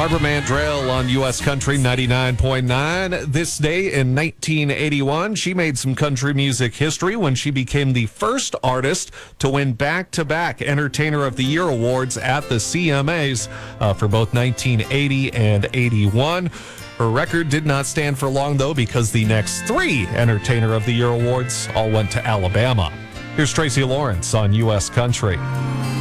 Barbara Mandrell on U.S. Country 99.9. This day in 1981, she made some country music history when she became the first artist to win back-to-back Entertainer of the Year awards at the CMAs for both 1980 and 81. Her record did not stand for long, though, because the next three Entertainer of the Year awards all went to Alabama. Here's Tracy Lawrence on U.S. Country.